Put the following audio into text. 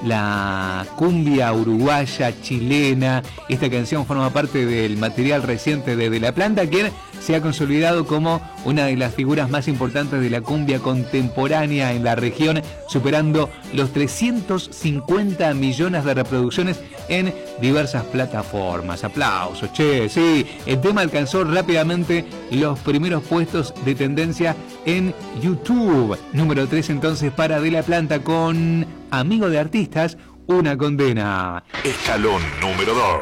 la cumbia uruguaya, chilena. Esta canción forma parte del material reciente de De La Planta, quien se ha consolidado como una de las figuras más importantes de la cumbia contemporánea en la región, superando los 350 millones de reproducciones en diversas plataformas. Aplausos, che, sí, el tema alcanzó rápidamente los primeros puestos de tendencia en YouTube. Número 3 entonces para De La Planta con Amigo de Artistas, Una Condena. Escalón número 2.